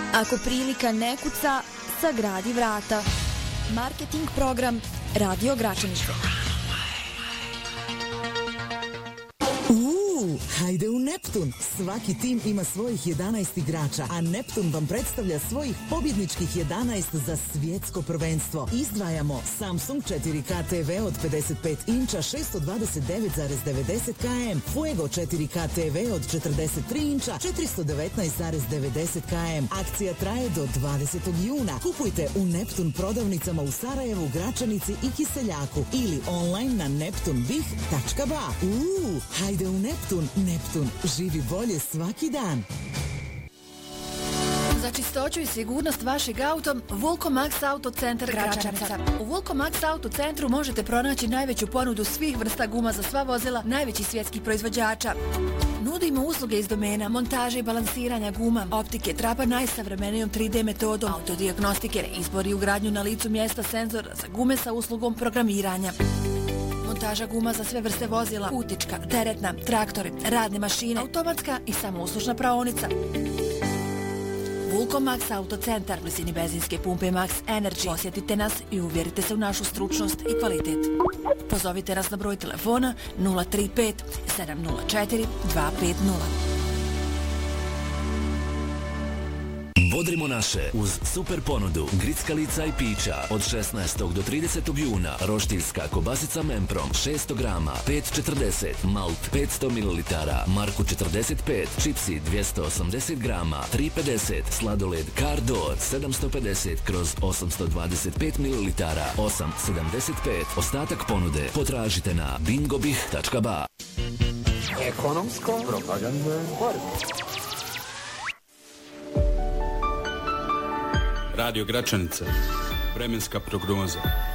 Ako prilika ne kuca, sagradi vrata. Marketing program Radio Gračanice. Hajde u Neptun! Svaki tim ima svojih 11 igrača, a Neptun vam predstavlja svojih pobjedničkih 11 za svjetsko prvenstvo. Izdvajamo Samsung 4K TV od 55 inča 629,90 km, Fuego 4K TV od 43 inča 419,90 km. Akcija traje do 20. juna. Kupujte u Neptun prodavnicama u Sarajevu, Gračanici i Kiseljaku ili online na neptunbih.ba. Hajde u Neptun! Neptun, živi bolje svaki dan. Za čistoću i sigurnost vašeg auta, Vulkomax Auto Centar Gračanica. U Vulkomax Auto Centru možete pronaći najveću ponudu svih vrsta guma za sva vozila najvećih svjetskih proizvođača. Nudimo usluge iz domena montaže i balansiranja guma, optike, trapa najsavremenijom 3D metodom, autodijagnostike, izbor i ugradnju na licu mjesta senzora za gume sa uslugom programiranja. Montaža guma za sve vrste vozila, putnička, teretna, traktori, radne mašine, automatska i samouslužna praonica. Vulkomax Auto Centar, blizini benzinske pumpe Max Energy. Posjetite nas i uvjerite se u našu stručnost i kvalitet. Pozovite nas na broj telefona 035 704 250. Bodrimo naše uz super ponudu grickalica i pića od 16. do 30. juna. Roštiljska kobasica Memprom 600 grama 5,40, malt 500 ml, Marku 45, čipsi 280 grama 3,50, sladoled Cardor 750/825 ml 8,75. Ostatak ponude potražite na bingobih.ba. Ekonomsko propagandne poruke. Radio Gračanica, vremenska prognoza.